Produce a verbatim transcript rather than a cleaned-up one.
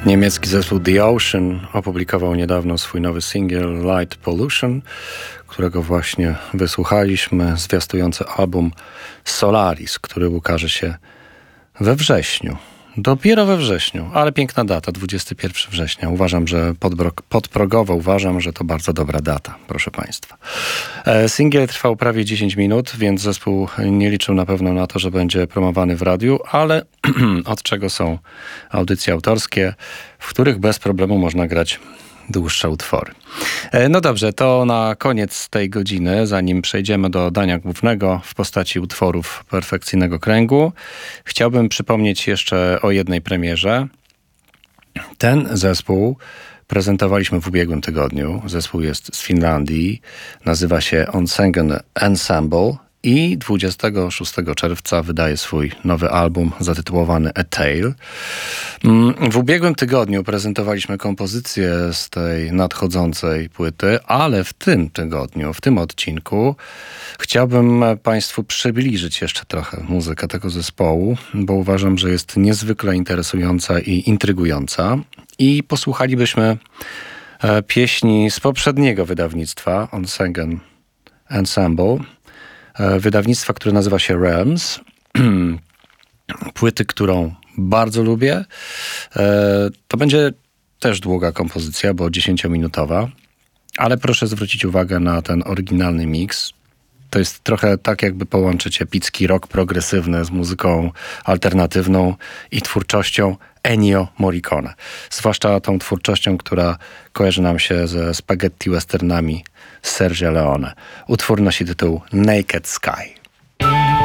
Niemiecki zespół The Ocean opublikował niedawno swój nowy singiel Light Pollution, którego właśnie wysłuchaliśmy, zwiastujący album Solaris, który ukaże się we wrześniu. Dopiero we wrześniu, ale piękna data, dwudziestego pierwszego września. Uważam, że podbro- podprogowo uważam, że to bardzo dobra data, proszę Państwa. E, singiel trwał prawie dziesięć minut, więc zespół nie liczył na pewno na to, że będzie promowany w radiu, ale od czego są audycje autorskie, w których bez problemu można grać dłuższe utwory. E, no dobrze, to na koniec tej godziny, zanim przejdziemy do dania głównego w postaci utworów Perfekcyjnego Kręgu, chciałbym przypomnieć jeszcze o jednej premierze. Ten zespół prezentowaliśmy w ubiegłym tygodniu. Zespół jest z Finlandii, nazywa się Onsengen Ensemble i dwudziestego szóstego czerwca wydaje swój nowy album zatytułowany A Tale. W ubiegłym tygodniu prezentowaliśmy kompozycję z tej nadchodzącej płyty, ale w tym tygodniu, w tym odcinku chciałbym Państwu przybliżyć jeszcze trochę muzykę tego zespołu, bo uważam, że jest niezwykle interesująca i intrygująca. I posłuchalibyśmy pieśni z poprzedniego wydawnictwa Onsengen Ensemble, wydawnictwa, które nazywa się Realms. Płyty, którą bardzo lubię. To będzie też długa kompozycja, bo dziesięciominutowa, ale proszę zwrócić uwagę na ten oryginalny miks. To jest trochę tak, jakby połączyć epicki rock progresywny z muzyką alternatywną i twórczością Ennio Morricone. Zwłaszcza tą twórczością, która kojarzy nam się ze spaghetti westernami Sergio Leone. Utwór nosi tytuł Naked Sky.